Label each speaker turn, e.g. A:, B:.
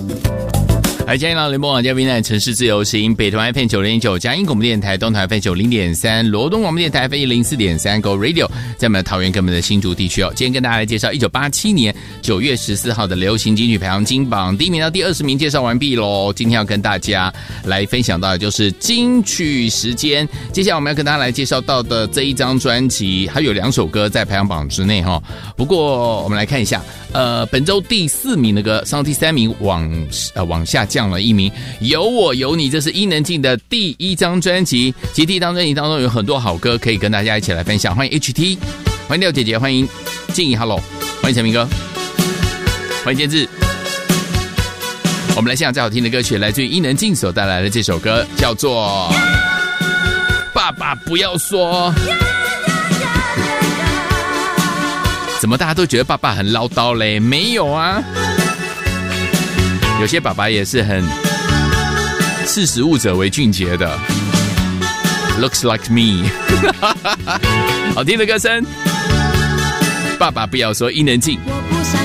A: 今天联播网嘉宾呢，城市自由行，北团 FM 90.9，嘉义广播电台，东台 FM 90.3，罗东广播电台 FM 104.3 Go Radio， 在我们的桃园跟我们的新竹地区哦。今天跟大家来介绍1987年9月14号的流行金曲排行金榜，第1名到第20名介绍完毕喽。今天要跟大家来分享到的就是金曲时间。接下来我们要跟大家来介绍到的这一张专辑，还有2首歌在排行榜之内哈。不过我们来看一下，本周第4名的歌上第3名往下降了1名，有我有你，这是伊能静的第1张专辑。其实第1张专辑当中有很多好歌可以跟大家一起来分享。欢迎 HT， 欢迎廖姐姐，欢迎静怡 ，Hello， 欢迎陈明哥，欢迎建志。我们来欣赏最好听的歌曲，来自于伊能静所带来的这首歌，叫做《爸爸不要说》。怎么大家都觉得爸爸很唠叨嘞？没有啊，有些爸爸也是很识时务者为俊杰的。Looks like me 好听的歌声，爸爸不要说，伊能静。